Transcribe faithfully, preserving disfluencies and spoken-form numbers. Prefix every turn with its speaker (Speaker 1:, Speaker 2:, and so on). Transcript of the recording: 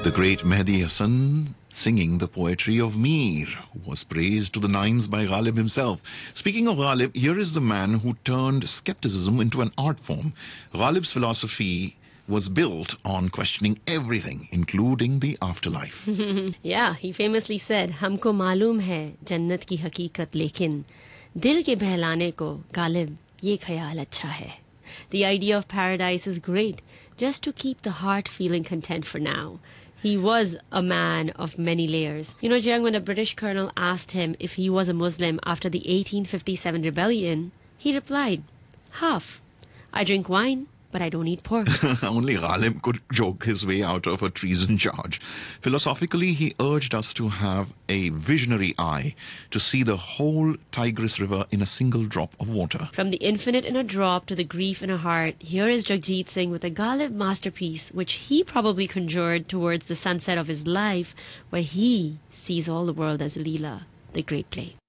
Speaker 1: The great Mehdi Hasan singing the poetry of Mir, who was praised to the nines by Ghalib himself. Speaking of Ghalib, here is the man who turned skepticism into an art form. Ghalib's philosophy was built on questioning everything, including the afterlife.
Speaker 2: Yeah, he famously said, "Humko मालूम है जन्नत की हकीकत, लेकिन दिल के बहलाने को गालिब ये ख्याल अच्छा है." The idea of paradise is great, just to keep the heart feeling content for now. He was a man of many layers. You know, Jiang, when a British colonel asked him if he was a Muslim after the eighteen fifty-seven rebellion, he replied, "Half. I drink wine, but I don't eat pork."
Speaker 1: Only Ghalib could joke his way out of a treason charge. Philosophically, he urged us to have a visionary eye, to see the whole Tigris River in a single drop of water.
Speaker 2: From the infinite in a drop to the grief in a heart, here is Jagjit Singh with a Ghalib masterpiece, which he probably conjured towards the sunset of his life, where he sees all the world as Leela, the great play.